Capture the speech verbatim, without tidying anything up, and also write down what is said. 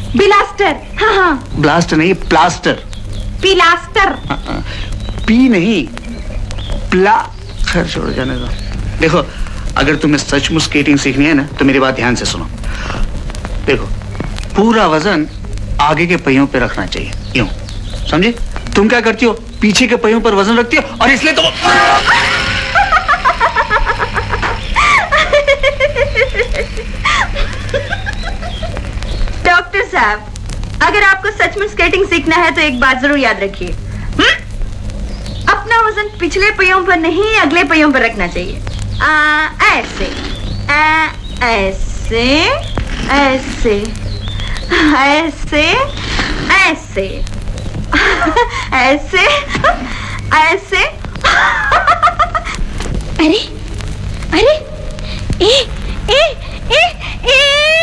बिलास्टर। हाँ हाँ। ब्लास्ट नहीं, प्लास्टर। पिलास्टर। पी नहीं, प्ला। खैर छोड़ो, जाने दो। देखो, अगर तुम्हें सचमुच स्केटिंग सीखनी है ना, तो मेरी बात ध्यान से सुनो। देखो, पूरा वजन आगे के पहियों पे रखना चाहिए, यूं, समझे? तुम क्या करती हो? पीछे के पहियों पर वजन रखती हो, और इसलिए तुम डॉक्टर साहब, अगर आपको सचमुच स्केटिंग सीखना है तो एक बात जरूर याद रखिए, अपना वजन पिछले पहियों पर नहीं, अगले पहियों पर रखना चाहिए। आ, ऐसे, आ, ऐसे, ऐसे, ऐसे, ऐसे, ऐसे, ऐसे। अरे, अरे, ए, ए, ए, ए।